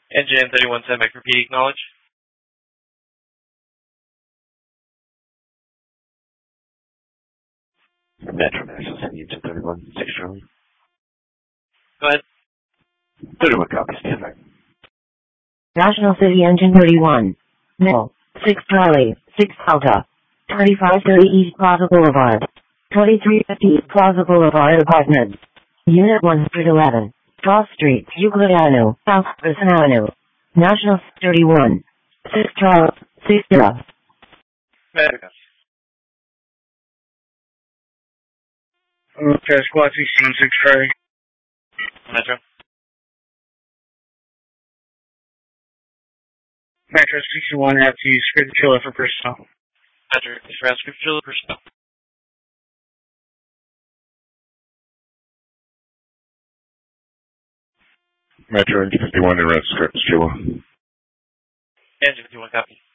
Engine 3110 repeat acknowledge. Metro National City Engine 31, 6 Charlie. Go ahead. 31 copy, stand by. National City Engine 31. Mill. 6 Charlie, 6 Delta. 2530 East Plaza Boulevard. 2350 East Plaza Boulevard Apartments. Unit 111. Cross Street, Euclid Avenue, South Person Avenue. National 31. 6 Charlie, 6 Delta. Metro. Okay, Squad 16, 6 Charlie. Metro. Metro 61, have to use script killer for personnel. Metro, script killer personnel. Metro Engine 51 and Red Script, Sheila. Engine 51 copy.